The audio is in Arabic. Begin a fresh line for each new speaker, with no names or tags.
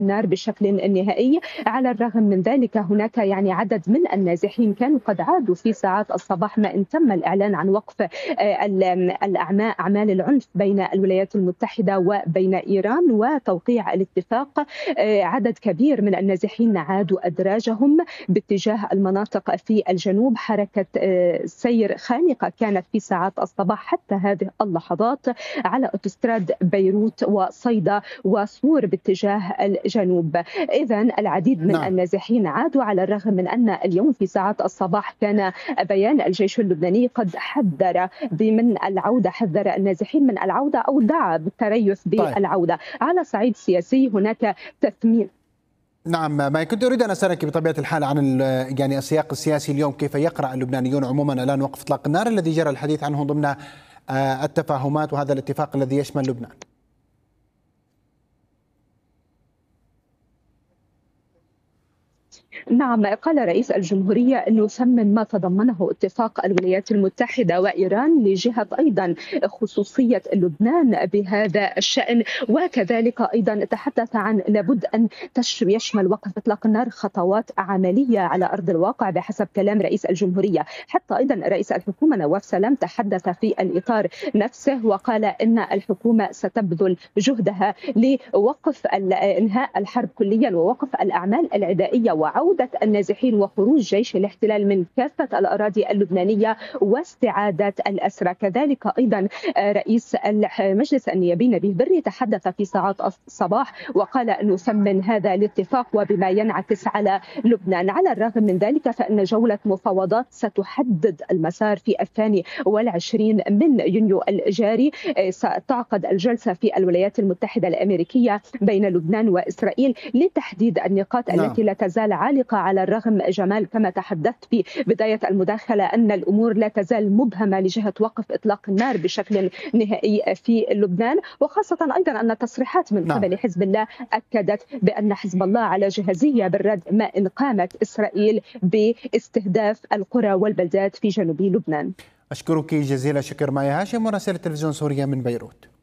النار بشكل نهائي. على الرغم من ذلك هناك عدد من النازحين كانوا قد عادوا في ساعات الصباح، ما إن تم الإعلان عن وقف أعمال العنف بين الولايات المتحدة وبين إيران وتوقيع الاتفاق. عدد كبير من النازحين عادوا أدراجهم باتجاه المناطق في الجنوب. حركة سير خانقة كانت في ساعات الصباح حتى هذه اللحظات على أوتوستراد بيروت وصيدا وصور باتجاه الجنوب. إذن العديد من النازحين عادوا، على الرغم من أن اليوم في ساعات الصباح كان بيان الجيش اللبناني قد حذر حذر النازحين من العودة أو دعا بالتريث بالعودة. على صعيد سياسي هناك تثمين.
نعم، ما كنت أريد أن أسألك بطبيعة الحال عن السياق السياسي اليوم، كيف يقرأ اللبنانيون عموما الآن وقف إطلاق النار الذي جرى الحديث عنه ضمن التفاهمات وهذا الاتفاق الذي يشمل لبنان؟
نعم، قال رئيس الجمهورية أنه ثمن ما تضمنه اتفاق الولايات المتحدة وإيران لجهة أيضا خصوصية لبنان بهذا الشأن، وكذلك أيضا تحدث عن لابد أن يشمل وقف إطلاق النار خطوات عملية على أرض الواقع بحسب كلام رئيس الجمهورية. حتى أيضا رئيس الحكومة نواف سلام تحدث في الإطار نفسه وقال إن الحكومة ستبذل جهدها لوقف إنهاء الحرب كليا ووقف الأعمال العدائية وعودة النازحين وخروج جيش الاحتلال من كافة الأراضي اللبنانية واستعادة الأسرى. كذلك أيضا رئيس المجلس النيابي نبيه بري تحدث في ساعات الصباح وقال أنه ثمن هذا الاتفاق وبما ينعكس على لبنان. على الرغم من ذلك فإن جولة مفاوضات ستحدد المسار في 22 من يونيو الجاري. ستعقد الجلسة في الولايات المتحدة الأمريكية بين لبنان وإسرائيل لتحديد النقاط التي لا تزال عالقة، على الرغم جمال كما تحدثت في بداية المداخلة أن الأمور لا تزال مبهمة لجهة وقف إطلاق النار بشكل نهائي في لبنان، وخاصة أيضا أن تصريحات من قبل حزب الله أكدت بأن حزب الله على جاهزية بالرد ما إن قامت إسرائيل باستهداف القرى والبلدات في جنوب لبنان.
أشكرك جزيل الشكر مايا هاشم، مراسلة تلفزيون سوريا من بيروت.